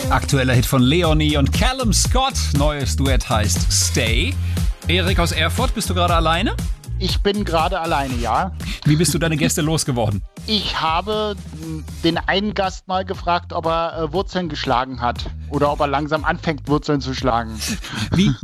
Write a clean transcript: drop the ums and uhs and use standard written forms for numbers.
Aktueller Hit von Leonie und Callum Scott. Neues Duett heißt Stay. Erik aus Erfurt, bist du gerade alleine? Ich bin gerade alleine, ja. Wie bist du deine Gäste losgeworden? Ich habe den einen Gast mal gefragt, ob er Wurzeln geschlagen hat oder ob er langsam anfängt, Wurzeln zu schlagen. Wie